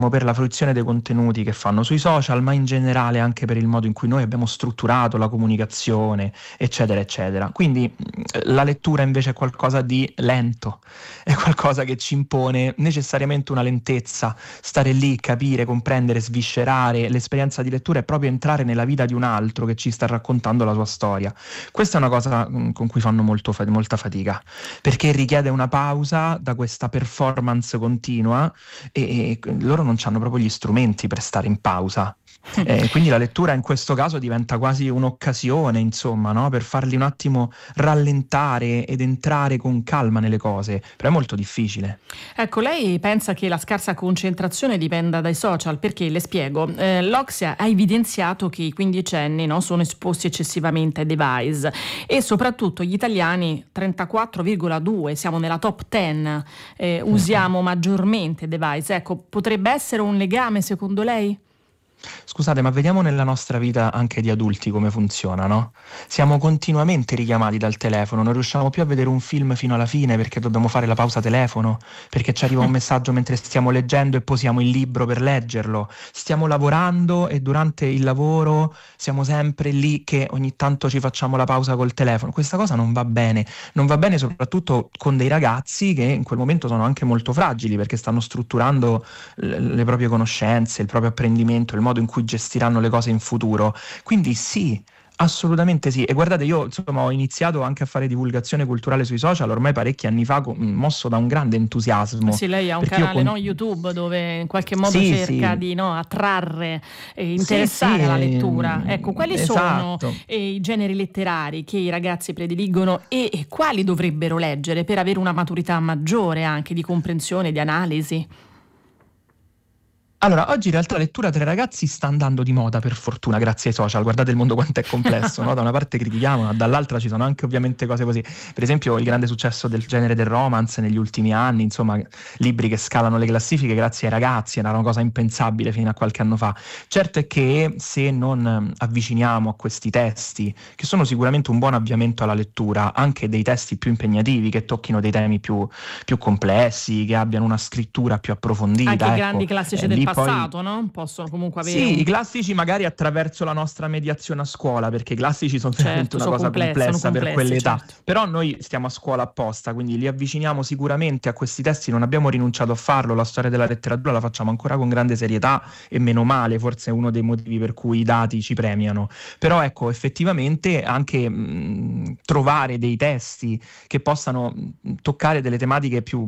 per la fruizione dei contenuti che fanno sui social, ma in generale anche per il modo in cui noi abbiamo strutturato la comunicazione, eccetera, eccetera. Quindi la lettura invece è qualcosa di lento, è qualcosa che ci impone necessariamente una lentezza, stare lì, capire, comprendere, sviscerare. L'esperienza di lettura è proprio entrare nella vita di un altro che ci sta raccontando la sua storia. Questa è una cosa con cui fanno molta fatica, perché richiede una pausa da questa performance continua e loro non hanno proprio gli strumenti per stare in pausa. Quindi la lettura in questo caso diventa quasi un'occasione, insomma, no? Per farli un attimo rallentare ed entrare con calma nelle cose, però è molto difficile. Ecco, lei pensa che la scarsa concentrazione dipenda dai social? Perché, le spiego, l'Ocse ha evidenziato che i quindicenni, no, sono esposti eccessivamente ai device e soprattutto gli italiani, 34,2, siamo nella top 10, usiamo maggiormente device. Ecco, potrebbe essere un legame secondo lei? Scusate, ma vediamo nella nostra vita anche di adulti come funziona, no? Siamo continuamente richiamati dal telefono, non riusciamo più a vedere un film fino alla fine perché dobbiamo fare la pausa telefono, perché ci arriva un messaggio mentre stiamo leggendo e posiamo il libro per leggerlo. Stiamo lavorando e durante il lavoro siamo sempre lì che ogni tanto ci facciamo la pausa col telefono. Questa cosa non va bene soprattutto con dei ragazzi che in quel momento sono anche molto fragili perché stanno strutturando le proprie conoscenze, il proprio apprendimento, il modo in cui gestiranno le cose in futuro. Quindi sì, assolutamente sì. E guardate, io insomma ho iniziato anche a fare divulgazione culturale sui social ormai parecchi anni fa, mosso da un grande entusiasmo. Sì, lei ha un canale, no, YouTube, dove in qualche modo cerca di, no, attrarre e interessare alla lettura. Ecco, quali sono i generi letterari che i ragazzi prediligono e quali dovrebbero leggere per avere una maturità maggiore anche di comprensione, di analisi? Allora, oggi in realtà la lettura tra i ragazzi sta andando di moda, per fortuna, grazie ai social. Guardate il mondo quanto è complesso, no? Da una parte critichiamo, ma dall'altra ci sono anche ovviamente cose così. Per esempio il grande successo del genere del romance negli ultimi anni, insomma, libri che scalano le classifiche grazie ai ragazzi, era una cosa impensabile fino a qualche anno fa. Certo è che se non avviciniamo a questi testi, che sono sicuramente un buon avviamento alla lettura, anche dei testi più impegnativi, che tocchino dei temi più complessi, che abbiano una scrittura più approfondita. Anche i grandi classici del passato, no? Possono comunque avere i classici magari attraverso la nostra mediazione a scuola, perché i classici sono veramente una cosa complessa per quell'età. Certo. Però noi stiamo a scuola apposta, quindi li avviciniamo sicuramente a questi testi, non abbiamo rinunciato a farlo, la storia della letteratura la facciamo ancora con grande serietà e meno male, forse è uno dei motivi per cui i dati ci premiano. Però ecco, effettivamente anche trovare dei testi che possano toccare delle tematiche più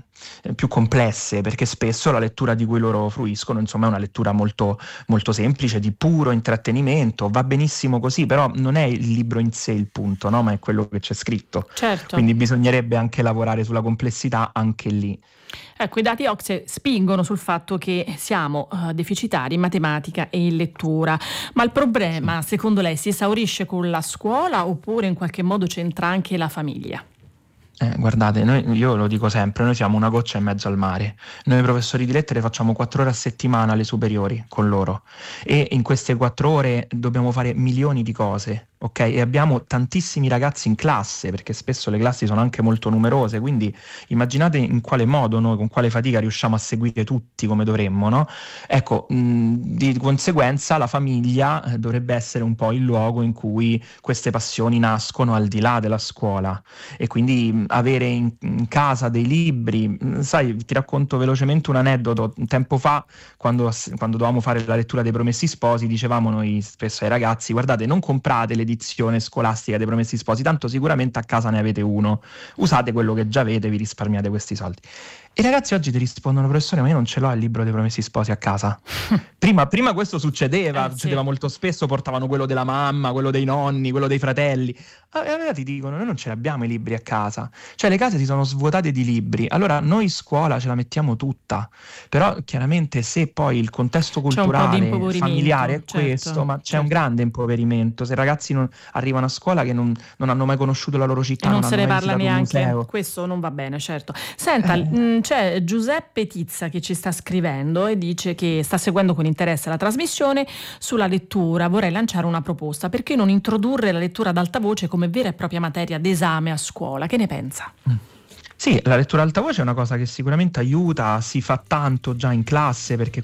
complesse, perché spesso la lettura di cui loro fruiscono, insomma, è una lettura molto, molto semplice, di puro intrattenimento, va benissimo così, però non è il libro in sé il punto, no? Ma è quello che c'è scritto. Certo. Quindi bisognerebbe anche lavorare sulla complessità anche lì. Ecco, i dati Ocse spingono sul fatto che siamo deficitari in matematica e in lettura, ma il problema, secondo lei, si esaurisce con la scuola oppure in qualche modo c'entra anche la famiglia? Guardate, io lo dico sempre, noi siamo una goccia in mezzo al mare. Noi professori di lettere facciamo 4 ore a settimana alle superiori con loro e in queste 4 ore dobbiamo fare milioni di cose, ok? E abbiamo tantissimi ragazzi in classe, perché spesso le classi sono anche molto numerose, quindi immaginate in quale modo noi, con quale fatica riusciamo a seguire tutti come dovremmo, no? Ecco, di conseguenza la famiglia dovrebbe essere un po' il luogo in cui queste passioni nascono al di là della scuola e quindi avere in casa dei libri. Sai, ti racconto velocemente un aneddoto. Tempo fa, quando dovevamo fare la lettura dei Promessi Sposi, dicevamo noi spesso ai ragazzi: guardate, non comprate l'edizione scolastica dei Promessi Sposi, tanto sicuramente a casa ne avete uno, usate quello che già avete, vi risparmiate questi soldi. I ragazzi oggi ti rispondono: professore, ma io non ce l'ho il libro dei Promessi Sposi a casa. Prima questo succedeva molto spesso, portavano quello della mamma, quello dei nonni, quello dei fratelli. Allora ti dicono: noi non ce l'abbiamo i libri a casa. Cioè le case si sono svuotate di libri. Allora noi scuola ce la mettiamo tutta. Però chiaramente se poi il contesto culturale, familiare è questo, ma c'è un grande impoverimento. Se i ragazzi non arrivano a scuola che non hanno mai conosciuto la loro città, e non se ne parla neanche, museo. Questo non va bene, certo. Senta, c'è Giuseppe Tizza che ci sta scrivendo e dice che sta seguendo con interesse la trasmissione sulla lettura. Vorrei lanciare una proposta: perché non introdurre la lettura ad alta voce come vera e propria materia d'esame a scuola? Che ne pensa? Sì, la lettura ad alta voce è una cosa che sicuramente aiuta, si fa tanto già in classe perché